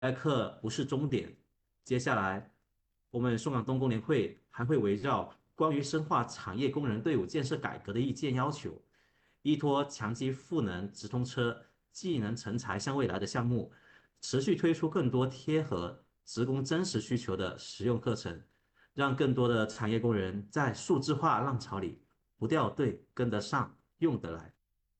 AI 课不是终点，接下来我们松港东工联会还会围绕关于深化产业工人队伍建设改革的意见要求，依托强基赋能直通车、技能成才向未来的项目，持续推出更多贴合职工真實需求的實用課程，讓更多的產業工人在數字化浪潮裏不掉隊、跟得上、用得來。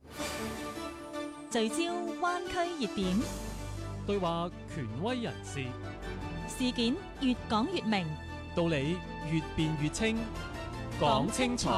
聚焦灣區熱點， 對話權威人士， 事件越講越明， 道理越辯越清，講清楚。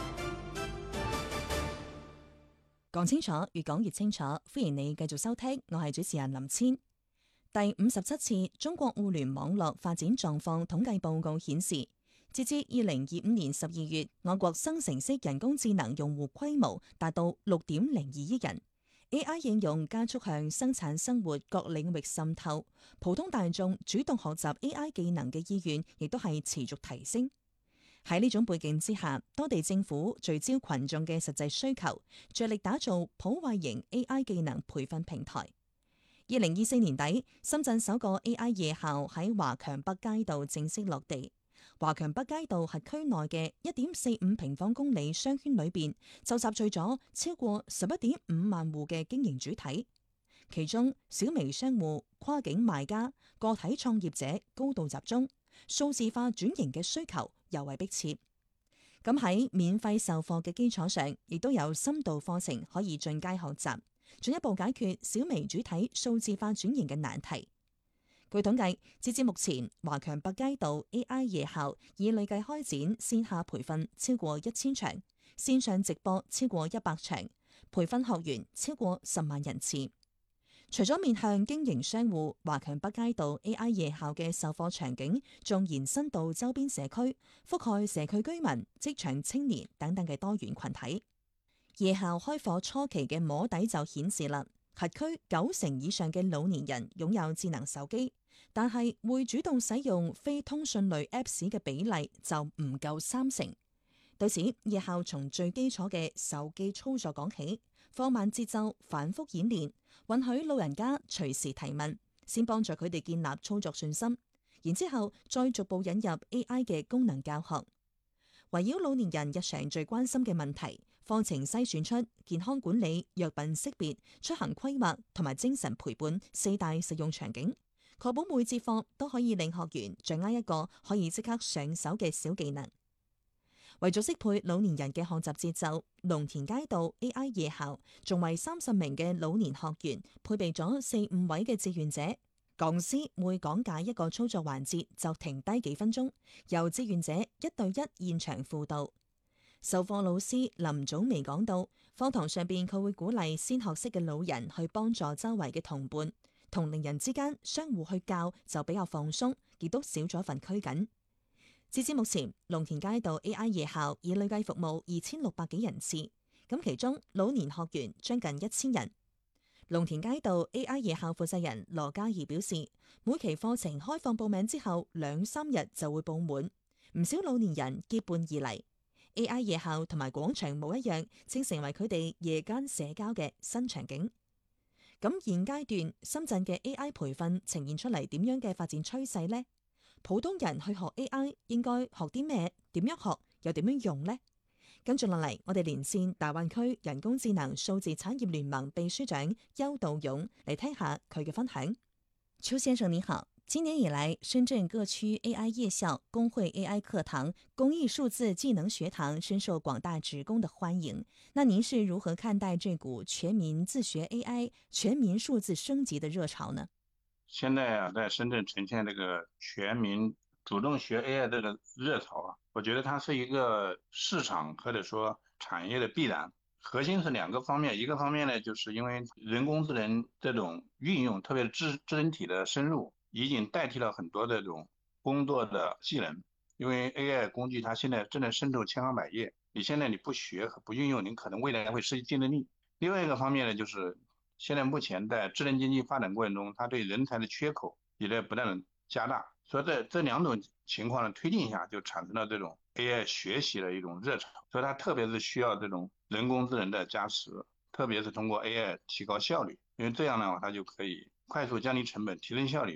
講清楚，越講越清楚。歡迎你繼續收聽，我係主持人林千。第57次中國互聯網絡發展狀況統計報告顯示，截至2025年12月，我國生成式人工智能用戶規模達到6.02億人。AI 應用加速向生產生活各領域滲透，普通大眾主動學習 AI 技能嘅意願亦都係持續提升。喺呢種背景之下，多地政府聚焦群眾嘅實際需求，着力打造普惠型 AI 技能培訓平台。2024年底，深圳首個 AI 夜校喺華強北街道正式落地。華強北街道轄區內嘅1.45平方公里商圈裏邊，就集聚咗超過11.5萬戶嘅經營主體，其中小微商戶、跨境賣家、個體創業者高度集中，數字化轉型嘅需求尤為迫切。咁喺免費授課嘅基礎上，亦都有深度課程可以進階學習，進一步解決小微主體數字化轉型嘅難題。據統計，截至目前，華強北街道 AI 夜校已累計開展線下培訓超過1000場，線上直播超過100場，培訓學員超過10萬人次。除咗面向經營商戶，華強北街道 AI 夜校嘅授課場景仲延伸到周邊社區，覆蓋社區居民、職場青年等等嘅多元群體。夜校開課初期嘅摸底就顯示啦。轄區90%以上嘅老年人擁有智能手機，但係會主動使用非通訊類 Apps 嘅比例就唔夠30%。對此，夜校從最基礎嘅手機操作講起，放慢節奏，反覆演練，允許老人家隨時提問，先幫助佢哋建立操作信心，然之後再逐步引入 AI 嘅功能教學。圍繞老年人日常最關心嘅問題，課程篩選出健康管理、藥品識別、出行規劃同埋精神陪伴4大實用場景，確保每節課都可以令學員掌握一個可以即刻上手嘅小技能。為咗適配老年人嘅學習節奏，龍田街道 AI 夜校仲為30名嘅老年學員配備咗4-5位嘅志願者。講師會講解一個操作環節就停低幾分鐘，由志願者1對1現場輔導。授課老師林祖薇講到，課堂上邊佢會鼓勵先學識嘅老人去幫助周圍嘅同伴，同齡人之間相互去教就比較放鬆，亦都少咗份拘謹。截至目前，龍田街道 AI 夜校已累計服務2600幾人次，咁其中老年學員將近1000人。龍田街道 AI 夜校負責人羅嘉怡表示，每期課程開放報名之後2-3日就會報滿，唔少老年人結伴而嚟。AI 夜校同埋廣場舞一樣，正成為佢哋夜間社交嘅新場景。咁現階段深圳嘅 AI 培訓呈現出嚟點樣嘅發展趨勢呢？普通人去學 AI 應該學啲咩？點樣學又點樣用呢？跟住落嚟，我哋連線大灣區人工智能數字產業聯盟秘書長邱道勇嚟聽下佢嘅分享。邱先生你好，今年以來，深圳各區 AI 夜校、公會 AI 課堂、公益數字技能學堂深受廣大職工的歡迎。那您是如何看待這股全民自學 AI、全民數字升級的熱潮呢？ 現在啊，在深圳呈現這個全民主動學 AI 這個熱潮啊，我覺得它是一個市場或者說產業的必然。核心是兩個方面，一個方面呢，就是因為人工智能這種運用，特別是智能體的深入，已經代替了很多這種工作的技能。因為 AI 工具它現在正在滲透千行百業，你現在你不學和不運用，你可能未來會失去競爭力。另外一個方面呢，就是現在目前在智能經濟發展過程中，它對人才的缺口也在不斷的加大，所以在這兩種情況的推進下，就產生了這種 AI 學習的一種熱潮。所以它特別是需要這種人工智能的加持，特別是通過 AI 提高效率，因為這樣的話，它就可以快速降低成本，提升效率。